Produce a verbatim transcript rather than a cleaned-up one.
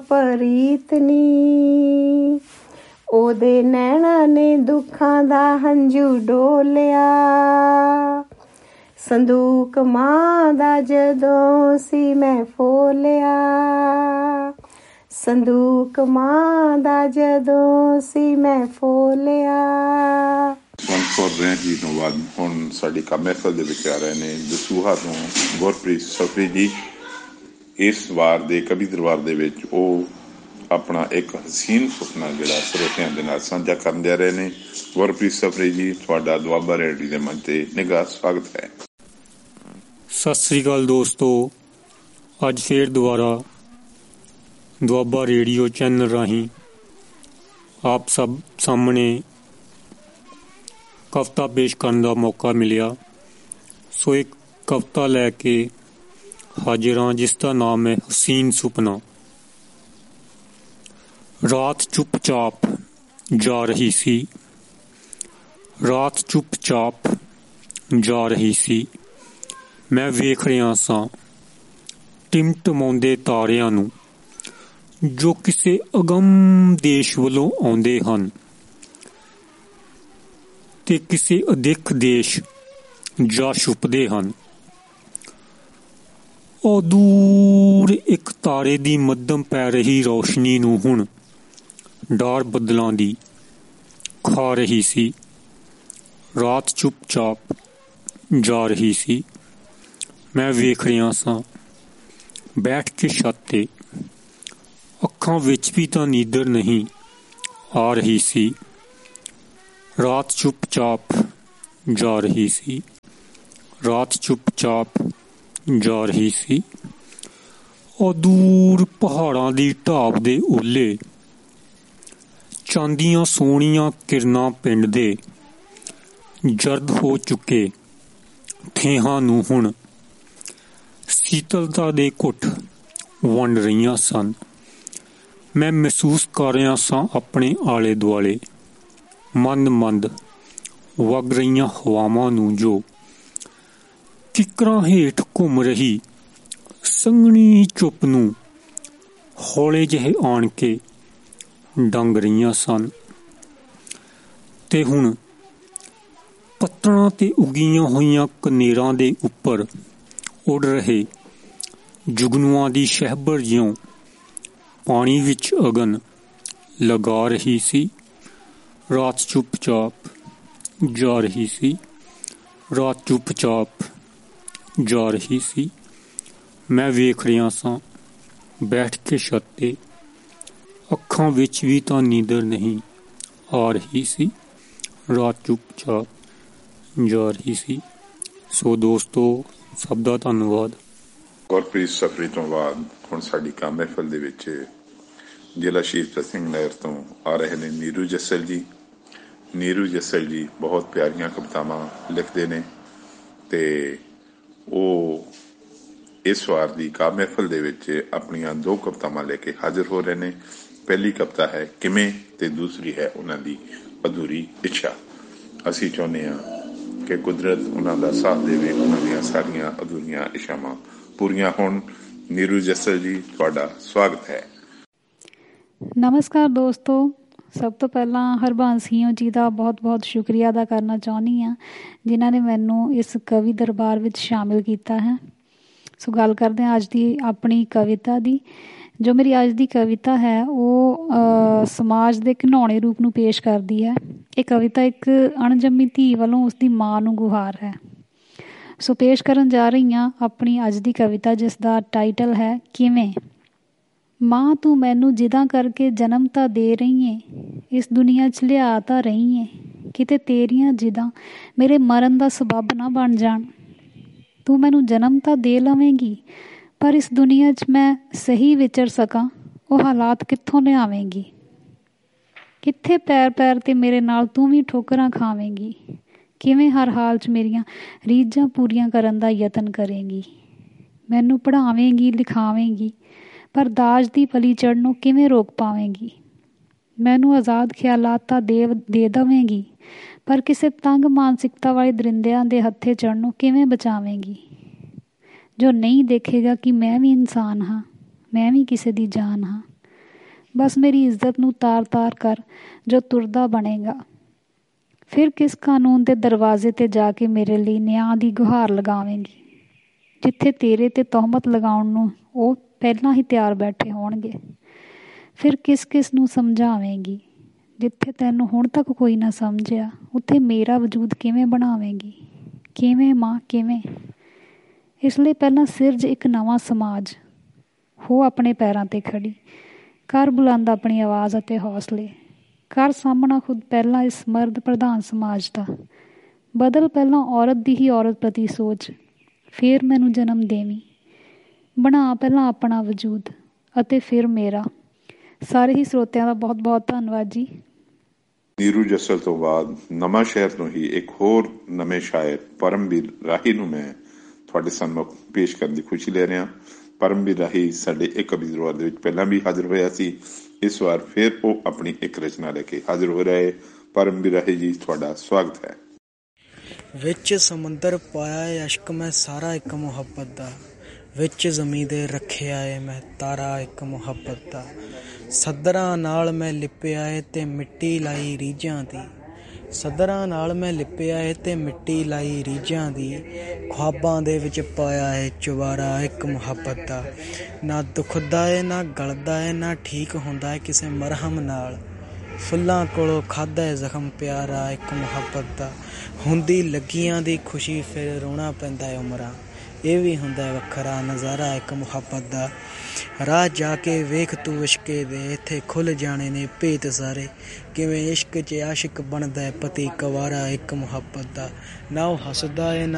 ਪ੍ਰੀਤ ਨੀ। ਉਹਦੇ ਨੈਣਾਂ ਨੇ ਦੁੱਖਾਂ ਦਾ ਹੰਝੂ ਡੋਲਿਆ। ਸੰਦੂਕ ਮਾਂ ਦਾ ਜਦੋਂ ਸੀ ਮੈਂ ਫੋਲਿਆ। ਸੰਦੂਕ ਮਾਂ ਦਾ ਜਦੋਂ ਸੀ ਮੈਂ ਫੋਲਿਆ। ਜੀ ਤੋਂ ਬਾਅਦ ਹੁਣ ਸਾਡੀ ਕੰਮ ਮਹਿਫਲ ਦੇ ਵਿੱਚ ਆ ਰਹੇ ਨੇ ਦਸੂਹਾ ਤੋਂ ਗੁਰਪ੍ਰੀਤ ਸਫਰੀ ਜੀ। ਇਸ ਵਾਰ ਦੇ ਕਵੀ ਦਰਬਾਰ ਦੇ ਵਿੱਚ ਉਹ ਆਪਣਾ ਇੱਕ ਹਸੀਨ ਸੁਪਨਾ ਜਿਹੜਾ ਸਰੋਤਿਆਂ ਦੇ ਨਾਲ ਸਾਂਝਾ ਕਰਨ ਜਾ ਰਹੇ ਨੇ। ਗੁਰਪ੍ਰੀਤ ਸਫਰੀ ਜੀ, ਤੁਹਾਡਾ ਦੁਆਬਾ ਰੇਡੀਓ ਦੇ ਮੰਚ ਤੇ ਨਿੱਘਾ ਸਵਾਗਤ ਹੈ। ਸਤਿ ਸ੍ਰੀ ਅਕਾਲ ਦੋਸਤੋ, ਅੱਜ ਫੇਰ ਦੁਬਾਰਾ ਦੁਆਬਾ ਰੇਡੀਓ ਚੈਨਲ ਰਾਹੀਂ ਆਪ ਸਭ ਸਾਹਮਣੇ ਕਵਿਤਾ ਪੇਸ਼ ਕਰਨ ਦਾ ਮੌਕਾ ਮਿਲਿਆ। ਸੋ ਇੱਕ ਕਵਿਤਾ ਲੈ ਕੇ ਹਾਜ਼ਰ ਹਾਂ ਜਿਸ ਦਾ ਨਾਮ ਹੈ ਹਸੀਨ ਸੁਪਨਾ। ਰਾਤ ਚੁੱਪ-ਚਾਪ ਜਾ ਰਹੀ ਸੀ। ਰਾਤ ਚੁੱਪ-ਚਾਪ ਜਾ ਰਹੀ ਸੀ। ਮੈਂ ਵੇਖ ਰਿਹਾ ਸਾਂ ਟਿਮਟਮਾਉਂਦੇ ਤਾਰਿਆਂ ਨੂੰ ਜੋ ਕਿਸੇ ਅਗੰਮ ਦੇਸ਼ ਵੱਲੋਂ ਆਉਂਦੇ ਹਨ ਤੇ ਕਿਸੇ ਅਦਿੱਖ ਦੇਸ਼ ਜਾ ਛੁਪਦੇ ਹਨ। ਉਹ ਦੂਰ ਇੱਕ ਤਾਰੇ ਦੀ ਮੱਧਮ ਪੈ ਰਹੀ ਰੌਸ਼ਨੀ ਨੂੰ ਹੁਣ ਡਾਰ ਬੱਦਲਾਂ ਦੀ ਖਾ ਰਹੀ ਸੀ। ਰਾਤ ਚੁੱਪ-ਚਾਪ ਜਾ ਰਹੀ ਸੀ। ਮੈਂ ਵੇਖ ਰਿਹਾ ਸਾਂ ਬੈਠ ਕੇ ਛੱਤ ਤੇ। ਅੱਖਾਂ ਵਿੱਚ ਵੀ ਤਾਂ ਨੀਂਦਰ ਨਹੀਂ ਆ ਰਹੀ ਸੀ। ਰਾਤ ਚੁੱਪ-ਚਾਪ ਜਾ ਰਹੀ ਸੀ। ਰਾਤ ਚੁੱਪ-ਚਾਪ ਜਾ ਰਹੀ ਸੀ। ਉਹ ਦੂਰ ਪਹਾੜਾਂ ਦੀ ਢਾਬ ਦੇ ਓਲੇ ਚਾਂਦੀਆਂ ਸੋਹਣੀਆਂ ਕਿਰਨਾਂ ਪਿੰਡ ਦੇ ਜਰਦ ਹੋ ਚੁੱਕੇ ਠੇਹਾਂ ਨੂੰ ਹੁਣ ਸੀਤਲਤਾ ਦੇ ਘੁੱਟ ਵੰਡ ਰਹੀਆਂ ਸਨ। ਮੈਂ ਮਹਿਸੂਸ ਕਰ ਰਿਹਾ ਸਾਂ ਆਪਣੇ ਆਲੇ ਦੁਆਲੇ ਮੰਦ-ਮੰਦ ਵਗ ਰਹੀਆਂ ਹਵਾਵਾਂ ਨੂੰ ਜੋ ਕਿੱਕਰਾਂ ਹੇਠ ਘੁੰਮ ਰਹੀ ਸੰਘਣੀ ਚੁੱਪ ਨੂੰ ਹੌਲੇ ਜਿਹੇ ਆਣ ਕੇ ਡੰਗ ਰਹੀਆਂ ਸਨ। ਤੇ ਹੁਣ ਪੱਤਣਾਂ ਤੇ ਉੱਗੀਆਂ ਹੋਈਆਂ ਕਨੇਰਾਂ ਦੇ ਉੱਪਰ ਉੱਡ ਰਹੇ ਜੁਗਨੂਆਂ ਦੀ ਸ਼ਹਿਬਰ ਜਿਉਂ ਪਾਣੀ ਵਿੱਚ ਅਗਨ ਲਗਾ ਰਹੀ ਸੀ। ਰਾਤ ਚੁੱਪ-ਚਾਪ ਜਾ ਰਹੀ ਸੀ। ਰਾਤ ਚੁੱਪ-ਚਾਪ ਜਾ ਰਹੀ ਸੀ। ਮੈਂ ਵੇਖ ਰਿਹਾ ਸਾਂ ਬੈਠ ਕੇ ਛੱਤ ਤੇ। ਅੱਖਾਂ ਵਿੱਚ ਵੀ ਤਾਂ ਨੀਂਦਰ ਨਹੀਂ ਆ ਰਹੀ ਸੀ। ਰਾਤ ਚੁੱਪ-ਚਾਪ ਜਾ ਰਹੀ ਸੀ। ਸੋ ਦੋਸਤੋ, ਸਭ ਦਾ ਧੰਨਵਾਦ। ਗੁਰਪ੍ਰੀਤ ਸਫਰੀ ਤੋਂ ਬਾਅਦ ਹੁਣ ਸਾਡੀ ਕੰਮ ਮਹਿਫਲ ਦੇ ਵਿੱਚ ਜ਼ਿਲ੍ਹਾ ਸ਼ਹੀਦ ਭਗਤ ਸਿੰਘ ਨਗਰ ਤੋਂ ਆ ਰਹੇ ਨੇ ਨੀਰੂ ਜੱਸਲ ਜੀ। ਨੀਰੂ ਜੱਸਲ ਜੀ ਬਹੁਤ ਪਿਆਰੀਆਂ ਕਵਿਤਾਵਾਂ ਲਿਖਦੇ ਨੇ ਤੇ ਉਹ ਇਸ ਵਾਰ ਦੀ ਕੰਮ ਮਹਿਫਲ ਦੇ ਵਿੱਚ ਆਪਣੀਆਂ ਦੋ ਕਵਿਤਾਵਾਂ ਲੈ ਕੇ ਹਾਜ਼ਰ ਹੋ ਰਹੇ ਨੇ। ਪਹਿਲੀ ਕਵਿਤਾ ਹੈ ਕਿਵੇਂ ਤੇ ਦੂਸਰੀ ਹੈ ਉਹਨਾਂ ਦੀ ਅਧੂਰੀ ਇੱਛਾ। ਅਸੀਂ ਚਾਹੁੰਦੇ ਹਾਂ ਕਿ ਕੁਦਰਤ ਉਹਨਾਂ ਦਾ ਸਾਥ ਦੇਵੇ, ਉਹਨਾਂ ਦੀਆਂ ਸਾਰੀਆਂ ਅਧੂਰੀਆਂ ਇੱਛਾਵਾਂ ਪੂਰੀਆਂ ਹੋਣ। ਨੀਰੂ ਜੱਸਲ ਜੀ, ਤੁਹਾਡਾ ਸਵਾਗਤ ਹੈ। ਨਮਸਕਾਰ ਦੋਸਤੋ, ਸਭ ਤੋਂ ਪਹਿਲਾਂ ਹਰਬੰਸ ਸਿੰਘ ਜੀ ਦਾ ਬਹੁਤ ਬਹੁਤ ਸ਼ੁਕਰੀਆ ਅਦਾ ਕਰਨਾ ਚਾਹੁੰਦੀ ਹਾਂ ਜਿਨ੍ਹਾਂ ਨੇ ਮੈਨੂੰ ਇਸ ਕਵੀ ਦਰਬਾਰ ਵਿੱਚ ਸ਼ਾਮਿਲ ਕੀਤਾ ਹੈ। ਸੋ ਗੱਲ ਕਰਦੇ ਹਾਂ ਅੱਜ ਦੀ ਆਪਣੀ ਕਵਿਤਾ ਦੀ। ਜੋ ਮੇਰੀ ਅੱਜ ਦੀ ਕਵਿਤਾ ਹੈ ਉਹ ਸਮਾਜ ਦੇ ਘਿਨਾਉਣੇ ਰੂਪ ਨੂੰ ਪੇਸ਼ ਕਰਦੀ ਹੈ। ਇਹ ਕਵਿਤਾ ਇੱਕ ਅਣਜੰਮੀ ਧੀ ਵੱਲੋਂ ਉਸਦੀ ਮਾਂ ਨੂੰ ਗੁਹਾਰ ਹੈ। ਸੋ ਪੇਸ਼ ਕਰਨ ਜਾ ਰਹੀ ਹਾਂ ਆਪਣੀ ਅੱਜ ਦੀ ਕਵਿਤਾ ਜਿਸ ਦਾ ਟਾਈਟਲ ਹੈ ਕਿਵੇਂ। ਮਾਂ ਤੂੰ ਮੈਨੂੰ ਜਿੱਦਾਂ ਕਰਕੇ ਜਨਮ ਤਾਂ ਦੇ ਰਹੀ ਏ, ਇਸ ਦੁਨੀਆ 'ਚ ਲਿਆ ਤਾਂ ਰਹੀ ਏ, ਕਿਤੇ ਤੇਰੀਆਂ ਜਿੱਦਾਂ ਮੇਰੇ ਮਰਨ ਦਾ ਸਬੱਬ ਨਾ ਬਣ ਜਾਣ। ਤੂੰ ਮੈਨੂੰ ਜਨਮ ਤਾਂ ਦੇ ਲਵੇਂਗੀ ਪਰ ਇਸ ਦੁਨੀਆ 'ਚ ਮੈਂ ਸਹੀ ਵਿਚਰ ਸਕਾਂ ਉਹ ਹਾਲਾਤ ਕਿੱਥੋਂ ਲਿਆਵੇਂਗੀ। ਕਿੱਥੇ ਪੈਰ ਪੈਰ 'ਤੇ ਮੇਰੇ ਨਾਲ ਤੂੰ ਵੀ ਠੋਕਰਾਂ ਖਾਵੇਂਗੀ। ਕਿਵੇਂ ਹਰ ਹਾਲ 'ਚ ਮੇਰੀਆਂ ਰੀਝਾਂ ਪੂਰੀਆਂ ਕਰਨ ਦਾ ਯਤਨ ਕਰੇਂਗੀ। ਮੈਨੂੰ ਪੜ੍ਹਾਵੇਂਗੀ ਲਿਖਾਵੇਂਗੀ ਪਰ ਦਾਜ ਦੀ ਪਲੀ ਚੜ੍ਹਨੋਂ ਕਿਵੇਂ ਰੋਕ ਪਾਵੇਂਗੀ। ਮੈਨੂੰ ਆਜ਼ਾਦ ਖਿਆਲਾਤ ਤਾਂ ਦੇ ਦੇ ਦੇਵੇਂਗੀ ਪਰ ਕਿਸੇ ਤੰਗ ਮਾਨਸਿਕਤਾ ਵਾਲੇ ਦਰਿੰਦਿਆਂ ਦੇ ਹੱਥੇ ਚੜ੍ਹਨੋਂ ਕਿਵੇਂ ਬਚਾਵੇਂਗੀ। ਜੋ ਨਹੀਂ ਦੇਖੇਗਾ ਕਿ ਮੈਂ ਵੀ ਇਨਸਾਨ ਹਾਂ, ਮੈਂ ਵੀ ਕਿਸੇ ਦੀ ਜਾਨ ਹਾਂ, ਬਸ ਮੇਰੀ ਇੱਜ਼ਤ ਨੂੰ ਤਾਰ ਤਾਰ ਕਰ ਜੋ ਤੁਰਦਾ ਬਣੇਗਾ। ਫਿਰ ਕਿਸ ਕਾਨੂੰਨ ਦੇ ਦਰਵਾਜ਼ੇ 'ਤੇ ਜਾ ਕੇ ਮੇਰੇ ਲਈ ਨਿਆਂ ਦੀ ਗੁਹਾਰ ਲਗਾਵੇਂਗੀ, ਜਿੱਥੇ ਤੇਰੇ 'ਤੇ ਤਹਿਮਤ ਲਗਾਉਣ ਨੂੰ ਉਹ ਪਹਿਲਾਂ ਹੀ ਤਿਆਰ ਬੈਠੇ ਹੋਣਗੇ। ਫਿਰ ਕਿਸ ਕਿਸ ਨੂੰ ਸਮਝਾਵੇਂਗੀ, ਜਿੱਥੇ ਤੈਨੂੰ ਹੁਣ ਤੱਕ ਕੋਈ ਨਾ ਸਮਝਿਆ ਉੱਥੇ ਮੇਰਾ ਵਜੂਦ ਕਿਵੇਂ ਬਣਾਵੇਂਗੀ। ਕਿਵੇਂ ਮਾਂ, ਕਿਵੇਂ? ਇਸ ਲਈ ਪਹਿਲਾਂ ਸਿਰਜ ਇੱਕ ਨਵਾਂ ਸਮਾਜ, ਹੋ ਆਪਣੇ ਪੈਰਾਂ 'ਤੇ ਖੜੀ ਕਰ ਬੁਲੰਦ ਆਪਣੀ ਆਵਾਜ਼ ਅਤੇ ਹੌਸਲੇ, ਕਰ ਸਾਹਮਣਾ ਖੁਦ ਪਹਿਲਾਂ ਇਸ ਮਰਦ ਪ੍ਰਧਾਨ ਸਮਾਜ ਦਾ। ਬਦਲ ਪਹਿਲਾਂ ਔਰਤ ਦੀ ਹੀ ਔਰਤ ਪ੍ਰਤੀ ਸੋਚ, ਫਿਰ ਮੈਨੂੰ ਜਨਮ ਦੇਵੀਂ। ਬਣਾ ਪਹਿਲਾਂ ਆਪਣਾ ਵਜੂਦ ਅਤੇ ਫਿਰ ਮੇਰਾ। ਸਾਰੇ ਹੀ ਸਰੋਤਿਆਂ ਦਾ ਬਹੁਤ ਬਹੁਤ ਧੰਨਵਾਦ ਜੀ। ਨੀਰੂ ਜੱਸਲ ਤੋਂ ਬਾਅਦ ਨਵਾਂ ਸ਼ਹਿਰ ਤੋਂ ਹੀ ਇੱਕ ਹੋਰ ਨਵੇਂ ਸ਼ਾਇਰ ਪਰਮਵੀਰ ਰਾਹੀ ਨੂੰ ਮੈਂ ਤੁਹਾਡੇ ਸਾਹਮਣੇ ਪੇਸ਼ ਕਰਨ ਦੀ ਖੁਸ਼ੀ ਲੈ ਰਿਹਾ। ਪਰਮਵੀਰ ਰਾਹੀ ਸਾਡੇ ਇੱਕ ਕਵੀ ਦਰਬਾਰ ਦੇ ਵਿੱਚ ਪਹਿਲਾਂ ਵੀ ਹਾਜ਼ਰ ਹੋਇਆ ਸੀ। ਇਸ ਵਾਰ ਫਿਰ ਉਹ ਆਪਣੀ ਇੱਕ ਰਚਨਾ ਲੈ ਕੇ ਹਾਜ਼ਰ ਹੋ ਰਹੇ। ਪਰਮਵੀਰ ਰਾਹੀ ਜੀ, ਤੁਹਾਡਾ ਸਵਾਗਤ ਹੈ। ਵਿੱਚ ਸਮੁੰਦਰ ਪਾਇਆ ਏ ਅਸ਼ਕ ਮੈਂ ਸਾਰਾ ਇੱਕ ਮੁਹੱਬਤ ਦਾ, ਵਿੱਚ ਜ਼ਮੀਂ ਦੇ ਰੱਖਿਆ ਏ ਮੈਂ ਤਾਰਾ ਇੱਕ ਮੁਹੱਬਤ ਦਾ। ਸੱਦਰਾਂ ਨਾਲ ਮੈਂ ਲਿਪਿਆ ਏ ਤੇ ਮਿੱਟੀ ਲਾਈ ਰੀਝਾਂ ਦੀ, ਸੱਦਰਾਂ ਨਾਲ ਮੈਂ ਲਿਪਿਆ ਏ ਤੇ ਮਿੱਟੀ ਲਾਈ ਰੀਝਾਂ ਦੀ। ਖ਼ੁਆਬਾਂ ਦੇ ਵਿੱਚ ਪਾਇਆ ਏ ਚੁਬਾਰਾ ਇੱਕ ਮੁਹੱਬਤ ਦਾ। ਨਾ ਦੁਖਦਾ ਏ ਨਾ ਗਲਦਾ ਏ ਨਾ ਠੀਕ ਹੁੰਦਾ ਏ ਕਿਸੇ ਮਰਹਮ ਨਾਲ। ਫੁੱਲਾਂ ਕੋਲੋਂ ਖਾਧਾ ਏ ਜ਼ਖਮ ਪਿਆਰਾ ਇੱਕ ਮੁਹੱਬਤ ਦਾ। ਹੁੰਦੀ ਲੱਗੀਆਂ ਦੀ ਖੁਸ਼ੀ ਫਿਰ ਰੋਣਾ ਪੈਂਦਾ ਏ ਉਮਰਾਂ, ਇਹ ਵੀ ਹੁੰਦਾ ਵੱਖਰਾ ਨਜ਼ਾਰਾ ਇੱਕ ਮੁਹੱਬਤ ਦਾ। ਰਾਹ ਜਾ ਕੇ ਵੇਖ ਤੂੰ ਇਸ਼ਕੇ ਦੇ, ਇੱਥੇ ਖੁੱਲ੍ਹ ਜਾਣੇ ਨੇ ਭੇਤ ਸਾਰੇ। ਕਿਵੇਂ ਇਸ਼ਕ 'ਚ ਆਸ਼ਿਕ ਬਣਦਾ ਏ ਪਤੀ ਕੁਆਰਾ ਇੱਕ ਮੁਹੱਬਤ ਦਾ। ਨਾ ਉਹ ਹੱਸਦਾ ਏ ਨਾ